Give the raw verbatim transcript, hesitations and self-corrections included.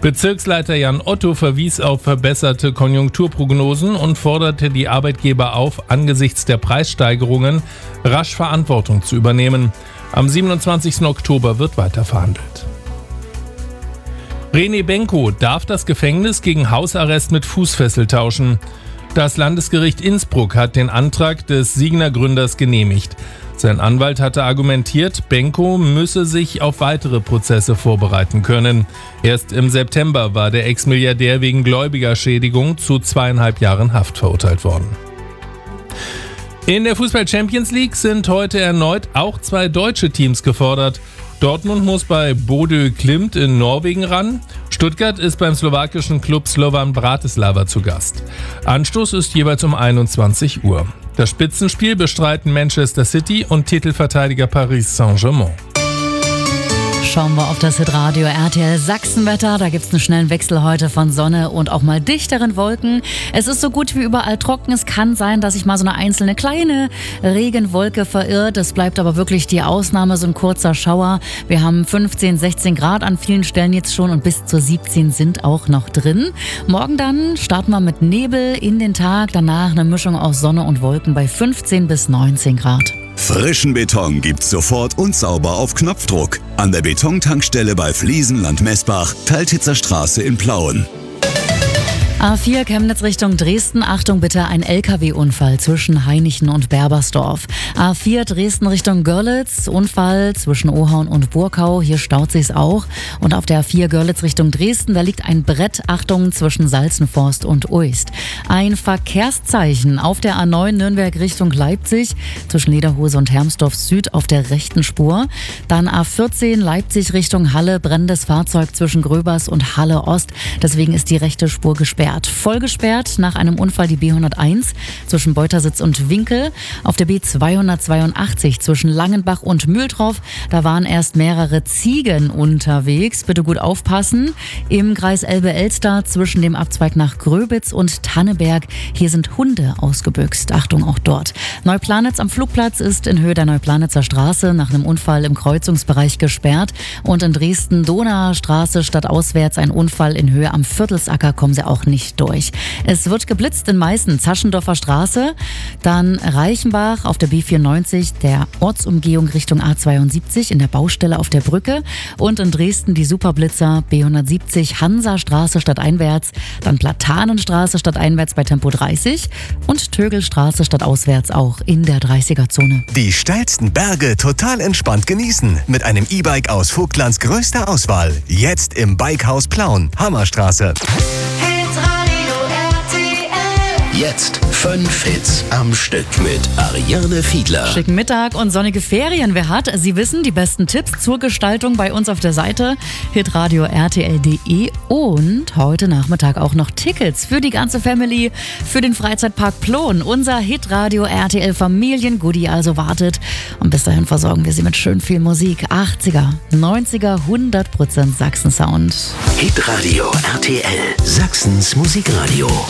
Bezirksleiter Jan Otto verwies auf verbesserte Konjunkturprognosen und forderte die Arbeitgeber auf, angesichts der Preissteigerungen rasch Verantwortung zu übernehmen. Am siebenundzwanzigsten Oktober wird weiter verhandelt. René Benko darf das Gefängnis gegen Hausarrest mit Fußfessel tauschen. Das Landesgericht Innsbruck hat den Antrag des Signa-Gründers genehmigt. Sein Anwalt hatte argumentiert, Benko müsse sich auf weitere Prozesse vorbereiten können. Erst im September war der Ex-Milliardär wegen Gläubigerschädigung zu zweieinhalb Jahren Haft verurteilt worden. In der Fußball-Champions League sind heute erneut auch zwei deutsche Teams gefordert. Dortmund muss bei Bodø Glimt in Norwegen ran. Stuttgart ist beim slowakischen Klub Slovan Bratislava zu Gast. Anstoß ist jeweils um einundzwanzig Uhr. Das Spitzenspiel bestreiten Manchester City und Titelverteidiger Paris Saint-Germain. Schauen wir auf das Hitradio R T L Sachsenwetter. Da gibt es einen schnellen Wechsel heute von Sonne und auch mal dichteren Wolken. Es ist so gut wie überall trocken. Es kann sein, dass sich mal so eine einzelne kleine Regenwolke verirrt. Es bleibt aber wirklich die Ausnahme, so ein kurzer Schauer. Wir haben fünfzehn, sechzehn Grad an vielen Stellen jetzt schon und bis zu siebzehn sind auch noch drin. Morgen dann starten wir mit Nebel in den Tag. Danach eine Mischung aus Sonne und Wolken bei fünfzehn bis neunzehn Grad. Frischen Beton gibt's sofort und sauber auf Knopfdruck. An der Betontankstelle bei Fliesenland-Messbach, Teiltitzer Straße in Plauen. A vier Chemnitz Richtung Dresden. Achtung bitte, ein L K W-Unfall zwischen Hainichen und Berbersdorf. A vier Dresden Richtung Görlitz. Unfall zwischen Ohaun und Burkau. Hier staut sich's auch. Und auf der A vier Görlitz Richtung Dresden, da liegt ein Brett. Achtung, zwischen Salzenforst und Uist. Ein Verkehrszeichen auf der A neun Nürnberg Richtung Leipzig. Zwischen Lederhose und Hermsdorf Süd auf der rechten Spur. Dann A vierzehn Leipzig Richtung Halle. Brennendes Fahrzeug zwischen Gröbers und Halle Ost. Deswegen ist die rechte Spur gesperrt. Voll gesperrt nach einem Unfall die B hunderteins zwischen Beutersitz und Winkel. Auf der B zweihundertzweiundachtzig zwischen Langenbach und Mühltroff. Da waren erst mehrere Ziegen unterwegs. Bitte gut aufpassen. Im Kreis Elbe-Elster zwischen dem Abzweig nach Gröbitz und Tanneberg. Hier sind Hunde ausgebüxt. Achtung auch dort. Neuplanitz am Flugplatz ist in Höhe der Neuplanitzer Straße nach einem Unfall im Kreuzungsbereich gesperrt. Und in Dresden Donauer Straße stadtauswärts ein Unfall in Höhe am Viertelsacker. Kommen Sie auch nicht durch. Es wird geblitzt in Meißen, Zaschendorfer Straße, dann Reichenbach auf der B vierundneunzig, der Ortsumgehung Richtung A zweiundsiebzig in der Baustelle auf der Brücke und in Dresden die Superblitzer B hundertsiebzig Hansastraße stadteinwärts, dann Platanenstraße stadteinwärts bei Tempo dreißig und Tögelstraße stadtauswärts auch in der dreißiger-Zone. Die steilsten Berge total entspannt genießen mit einem E-Bike aus Vogtlands größter Auswahl. Jetzt im Bikehaus Plauen, Hammerstraße. Jetzt fünf Hits am Stück mit Ariane Fiedler. Schicken Mittag und sonnige Ferien. Wer hat? Sie wissen, die besten Tipps zur Gestaltung bei uns auf der Seite hitradio R T L punkt de und heute Nachmittag auch noch Tickets für die ganze Family für den Freizeitpark Plon. Unser Hitradio R T L Familiengoodie also wartet. Und bis dahin versorgen wir Sie mit schön viel Musik. achtziger, neunziger, hundert Prozent Sachsen-Sound. Hitradio R T L, Sachsens Musikradio.